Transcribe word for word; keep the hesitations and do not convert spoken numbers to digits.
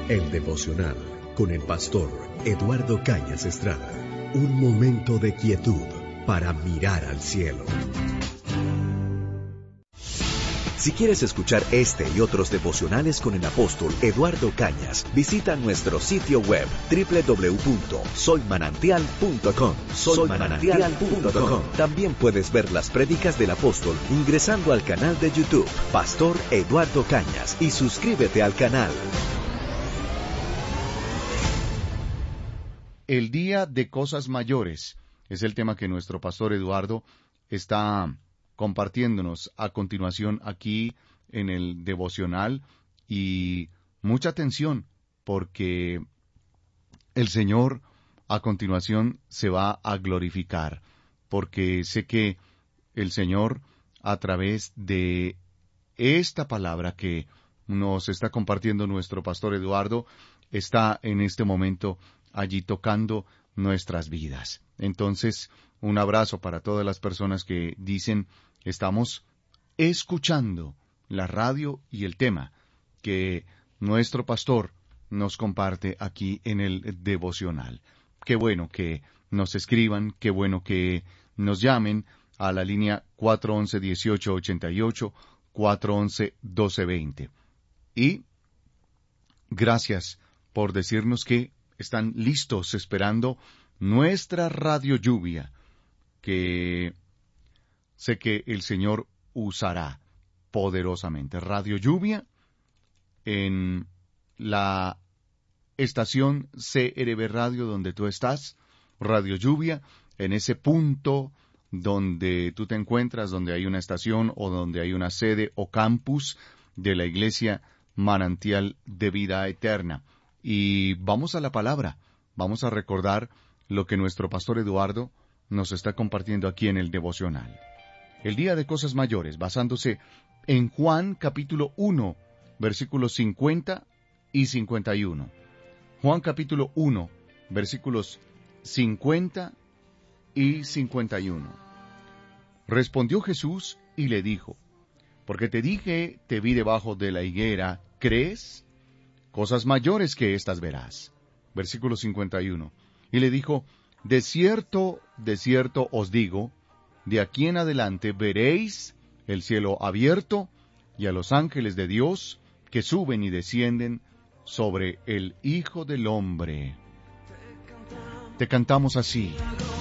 El devocional con el pastor Eduardo Cañas Estrada. Un momento de quietud para mirar al cielo. Si quieres escuchar este y otros devocionales con el apóstol Eduardo Cañas, visita nuestro sitio web doble u doble u doble u punto soy manantial punto com. soy manantial punto com. También puedes ver las prédicas del apóstol ingresando al canal de YouTube, Pastor Eduardo Cañas, y suscríbete al canal. El día de cosas mayores es el tema que nuestro pastor Eduardo está compartiéndonos a continuación aquí en el devocional, y mucha atención porque el Señor a continuación se va a glorificar, porque sé que el Señor a través de esta palabra que nos está compartiendo nuestro pastor Eduardo está en este momento allí tocando nuestras vidas. Entonces, un abrazo para todas las personas que dicen: estamos escuchando la radio y el tema que nuestro pastor nos comparte aquí en el devocional. Qué bueno que nos escriban, qué bueno que nos llamen a la línea cuatro once, dieciocho ochenta y ocho, cuatro once, doce veinte. Y gracias por decirnos que están listos esperando nuestra radio lluvia, que sé que el Señor usará poderosamente. Radio Lluvia en la estación C R B Radio donde tú estás. Radio Lluvia en ese punto donde tú te encuentras, donde hay una estación o donde hay una sede o campus de la Iglesia Manantial de Vida Eterna. Y vamos a la palabra. Vamos a recordar lo que nuestro pastor Eduardo nos está compartiendo aquí en el devocional. El día de cosas mayores, basándose en Juan capítulo uno, versículos cincuenta y cincuenta y uno. Juan capítulo uno, versículos cincuenta y cincuenta y uno. Respondió Jesús y le dijo: porque te dije, te vi debajo de la higuera, ¿crees? Cosas mayores que estas verás. Versículo cincuenta y uno. Y le dijo: de cierto, de cierto os digo, de aquí en adelante veréis el cielo abierto y a los ángeles de Dios que suben y descienden sobre el Hijo del Hombre. Te cantamos así.